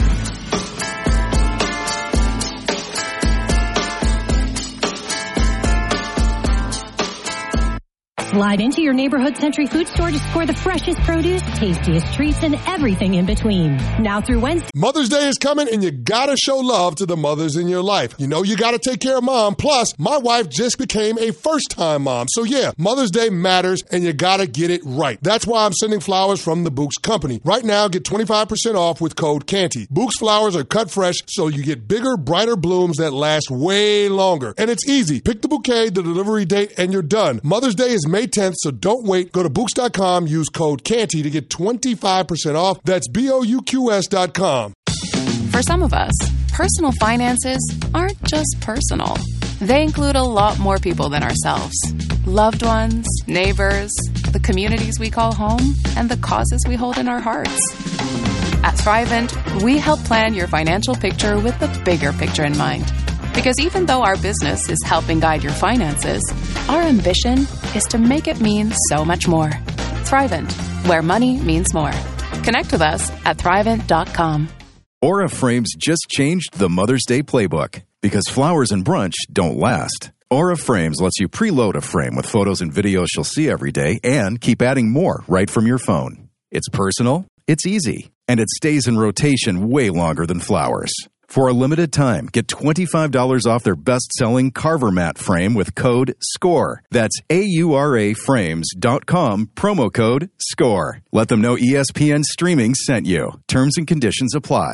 Slide into your neighborhood Century Food Store to score the freshest produce, tastiest treats, and everything in between. Now through Wednesday. Mother's Day is coming, and you gotta show love to the mothers in your life. You know you gotta take care of mom. Plus, my wife just became a first-time mom. So yeah, Mother's Day matters, and you gotta get it right. That's why I'm sending flowers from the Bouqs Company. Right now, get 25% off with code CANTY. Bouqs flowers are cut fresh, so you get bigger, brighter blooms that last way longer. And it's easy. Pick the bouquet, the delivery date, and you're done. Mother's Day is May 10th, so don't wait. Go to Bouqs.com, use code CANTY to get 25% off. That's BOUQS.com. For some of us, personal finances aren't just personal. They include a lot more people than ourselves. Loved ones, neighbors, the communities we call home, and the causes we hold in our hearts. At Thrivent, we help plan your financial picture with the bigger picture in mind. Because even though our business is helping guide your finances, our ambition is to make it mean so much more. Thrivent, where money means more. Connect with us at Thrivent.com. Aura Frames just changed the Mother's Day playbook. Because flowers and brunch don't last. Aura Frames lets you preload a frame with photos and videos she'll see every day and keep adding more right from your phone. It's personal, it's easy, and it stays in rotation way longer than flowers. For a limited time, get $25 off their best-selling Carver Mat frame with code SCORE. That's AURAFrames.com, promo code SCORE. Let them know ESPN Streaming sent you. Terms and conditions apply.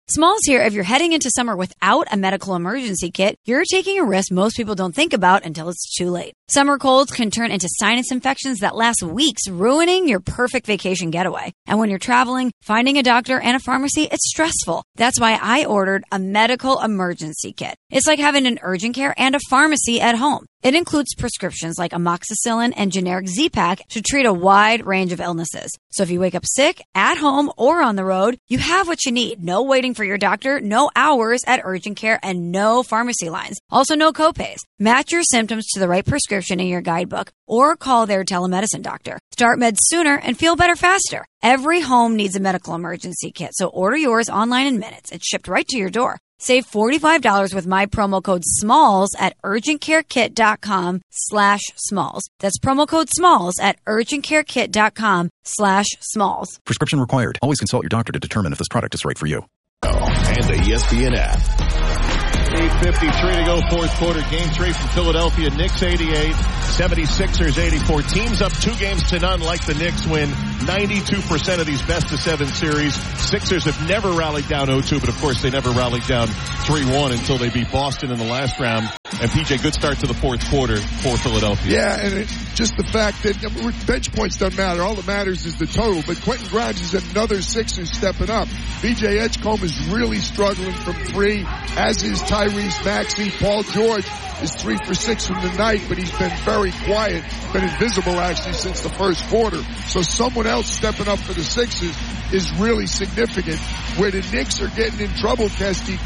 Smalls here, if you're heading into summer without a medical emergency kit, you're taking a risk most people don't think about until it's too late. Summer colds can turn into sinus infections that last weeks, ruining your perfect vacation getaway. And when you're traveling, finding a doctor and a pharmacy, it's stressful. That's why I ordered a medical emergency kit. It's like having an urgent care and a pharmacy at home. It includes prescriptions like amoxicillin and generic Z-Pak to treat a wide range of illnesses. So if you wake up sick, at home, or on the road, you have what you need. No waiting for your doctor, no hours at urgent care, and no pharmacy lines. Also, no copays. Match your symptoms to the right prescription in your guidebook or call their telemedicine doctor. Start meds sooner and feel better faster. Every home needs a medical emergency kit, so order yours online in minutes. It's shipped right to your door. Save $45 with my promo code SMALLS at urgentcarekit.com/smalls. That's promo code SMALLS at urgentcarekit.com/smalls. Prescription required. Always consult your doctor to determine if this product is right for you. And the ESPN app. 8:53 to go, fourth quarter. Game 3 from Philadelphia. Knicks 88, 76ers 84. Teams up 2-0 like the Knicks win 92% of these best-of-7 series. Sixers have never rallied down 0-2, but of course they never rallied down 3-1 until they beat Boston in the last round. And PJ, good start to the fourth quarter for Philadelphia. Yeah, and just the fact that bench points doesn't matter. All that matters is the total. But Quentin Grimes is another Sixer stepping up. BJ Edgecombe is really struggling from three, as is Tyrese Maxey. Paul George is 3 for 6 from the night, but he's been very quiet, been invisible actually since the first quarter. So someone else stepping up for the Sixers is really significant. Where the Knicks are getting in trouble, Kesty,